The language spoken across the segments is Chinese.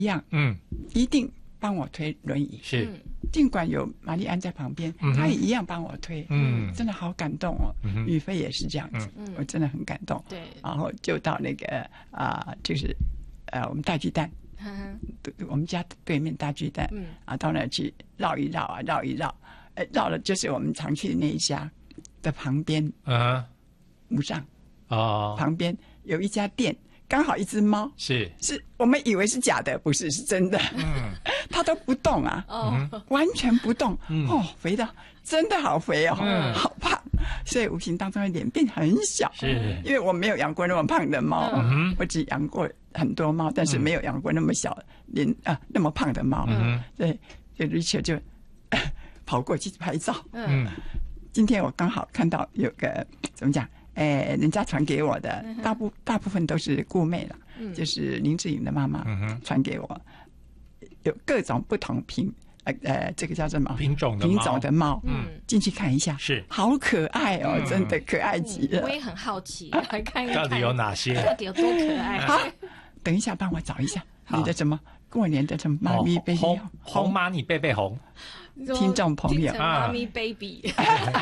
一样，一定帮我推轮椅。 是， 尽管有玛丽安在旁边，她也一样帮我推。真的好感动哦。宇飞也是这样子，我真的很感动。 对， 然后就到那个就是我们大巨蛋。我们家对面大巨蛋，到那去绕一绕啊，绕一绕，绕了就是我们常去的那一家的旁边，无上旁边有一家店，刚好一只猫，是我们以为是假的，不是，是真的，它都不动啊，完全不动，肥的真的好肥哦，好胖，所以无形当中的脸变很小，是因为我没有养过那么胖的猫，我只养过很多猫，但是没有养过那么小那么胖的猫。对，就 Richard 就跑过去拍照。今天我刚好看到有个怎么讲，人家传给我的，大部分都是顾妹了，就是林志颖的妈妈传给我，有各种不同这个叫什么品种的猫， 进去看一下，是好可爱哦，真的可爱极了。 我也很好奇，来看一看到底有哪些， 到底有多可爱。 好，等一下帮我找一下你的什么过年的什么妈咪 baby 红妈你贝贝红， 听众朋友妈咪 baby。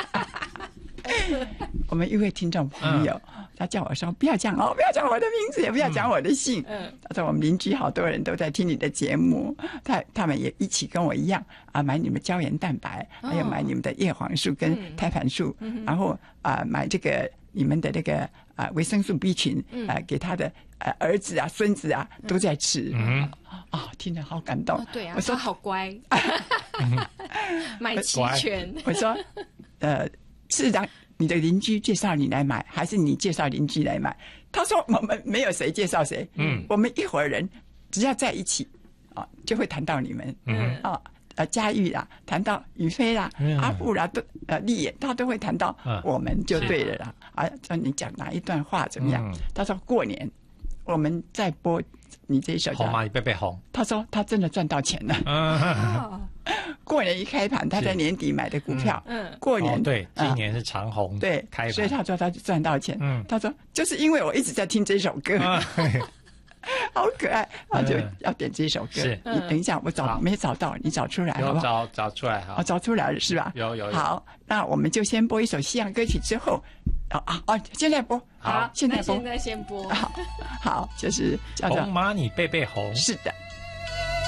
我们一位听众朋友，他叫我说不要讲哦，不要讲我的名字，也不要讲我的姓。他说我们邻居好多人都在听你的节目，他们也一起跟我一样买你们胶原蛋白，还有买你们的叶黄素跟胎盘素，然后买这个你们的那个维生素 B 群，给他的儿子啊、孙子啊都在吃。听着好感动。 对啊， 我说好乖，买齐全。 我说是让你的邻居介绍你来买，还是你介绍邻居来买？他说我们没有谁介绍谁，我们一伙人只要在一起就会谈到你们，佳玉啦，谈到宇飞啦，阿布啦，都丽也，他都会谈到我们就对了啦。说你讲哪一段话怎么样？他说过年我们再播你这一首叫《 红蚂蚁贝贝红》， 他说他真的赚到钱了。过年一开盘，他在年底买的股票，过年对，今年是长红对开盘， 所以他说他赚到钱。他说就是因为我一直在听这首歌，好可爱，他就要点这首歌。你等一下，我没找到，你找出来好不好？ 找出来好， 找出来了是吧？ 有。 好，那我们就先播一首西洋歌曲，之后现在播。 好， 现在播。 现在先播。 好，就是叫做红蚂蚁贝贝红。 是的。